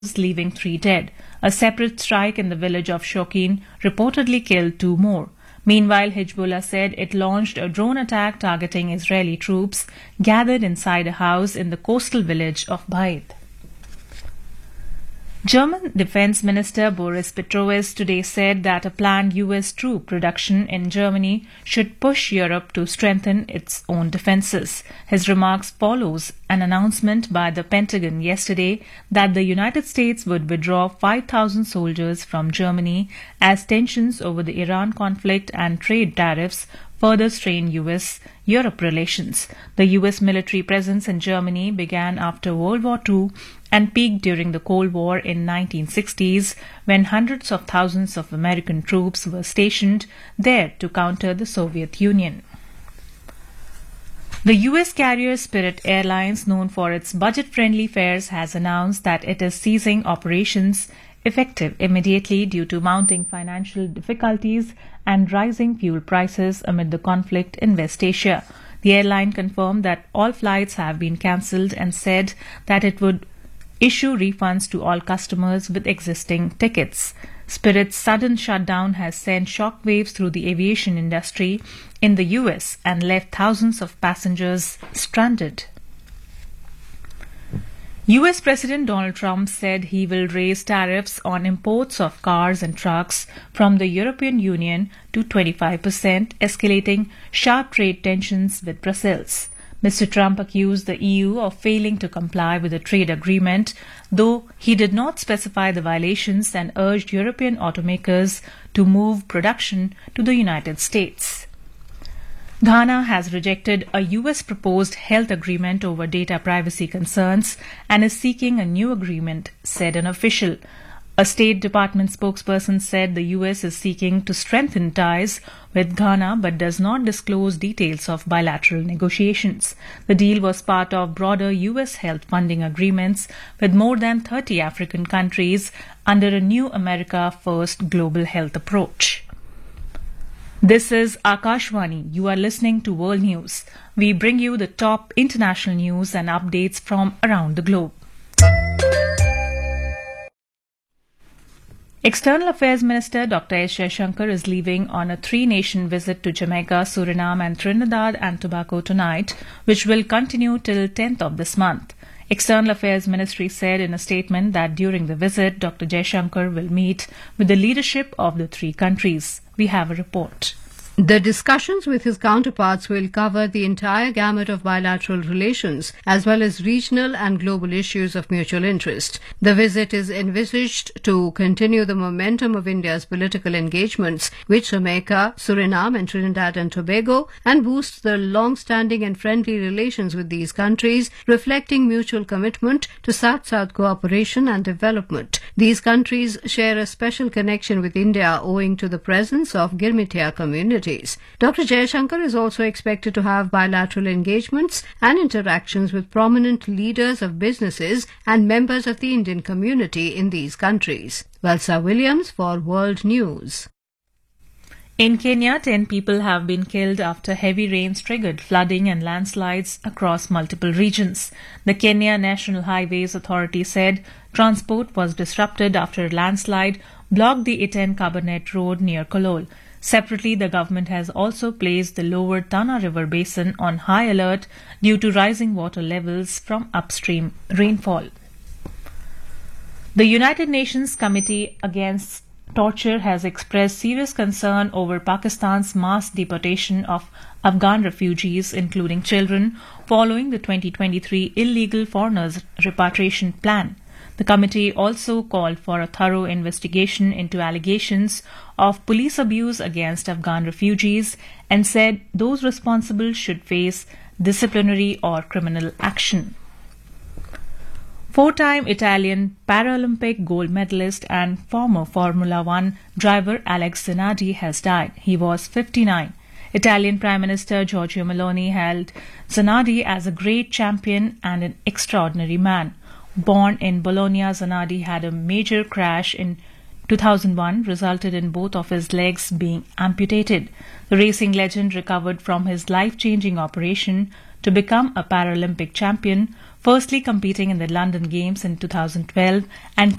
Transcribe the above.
leaving 3 dead. A separate strike in the village of Shokin reportedly killed 2 more. Meanwhile, Hezbollah said it launched a drone attack targeting Israeli troops gathered inside a house in the coastal village of Bait. German Defense Minister Boris Pistorius today said that a planned U.S. troop reduction in Germany should push Europe to strengthen its own defenses. His remarks follows an announcement by the Pentagon yesterday that the United States would withdraw 5,000 soldiers from Germany as tensions over the Iran conflict and trade tariffs further strain U.S.-Europe relations. The U.S. military presence in Germany began after World War II and peaked during the Cold War in 1960s when hundreds of thousands of American troops were stationed there to counter the Soviet Union. The U.S. carrier Spirit Airlines, known for its budget-friendly fares, has announced that it is ceasing operations effective immediately due to mounting financial difficulties and rising fuel prices amid the conflict in West Asia. The airline confirmed that all flights have been cancelled and said that it would issue refunds to all customers with existing tickets. Spirit's sudden shutdown has sent shockwaves through the aviation industry in the U.S. and left thousands of passengers stranded. U.S. President Donald Trump said he will raise tariffs on imports of cars and trucks from the European Union to 25%, escalating sharp trade tensions with Brussels. Mr. Trump accused the EU of failing to comply with the trade agreement, though he did not specify the violations and urged European automakers to move production to the United States. Ghana has rejected a U.S. proposed health agreement over data privacy concerns and is seeking a new agreement, said an official. A State Department spokesperson said the U.S. is seeking to strengthen ties with Ghana but does not disclose details of bilateral negotiations. The deal was part of broader U.S. health funding agreements with more than 30 African countries under a new America First global health approach. This is Akashvani. You are listening to World News. We bring you the top international news and updates from around the globe. External Affairs Minister Dr. S. Jaishankar is leaving on a 3-nation visit to Jamaica, Suriname and Trinidad and Tobago tonight, which will continue till 10th of this month. External Affairs Ministry said in a statement that during the visit, Dr. Jaishankar will meet with the leadership of the 3 countries. We have a report. The discussions with his counterparts will cover the entire gamut of bilateral relations, as well as regional and global issues of mutual interest. The visit is envisaged to continue the momentum of India's political engagements with Jamaica, Suriname and Trinidad and Tobago, and boost the long-standing and friendly relations with these countries, reflecting mutual commitment to South-South cooperation and development. These countries share a special connection with India owing to the presence of Girmitia communities. Dr. Jaishankar is also expected to have bilateral engagements and interactions with prominent leaders of businesses and members of the Indian community in these countries. Valsa Williams for World News. In Kenya, 10 people have been killed after heavy rains triggered flooding and landslides across multiple regions. The Kenya National Highways Authority said transport was disrupted after a landslide blocked the Iten Kabarnet Road near Kolol. Separately, the government has also placed the lower Tana River basin on high alert due to rising water levels from upstream rainfall. The United Nations Committee Against Torture has expressed serious concern over Pakistan's mass deportation of Afghan refugees, including children, following the 2023 Illegal Foreigners Repatriation Plan. The committee also called for a thorough investigation into allegations of police abuse against Afghan refugees and said those responsible should face disciplinary or criminal action. 4-time Italian Paralympic gold medalist and former Formula One driver Alex Zanardi has died. He was 59. Italian Prime Minister Giorgia Meloni hailed Zanardi as a great champion and an extraordinary man. Born in Bologna, Zanardi had a major crash in 2001, resulted in both of his legs being amputated. The racing legend recovered from his life-changing operation to become a Paralympic champion firstly competing in the London Games in 2012 and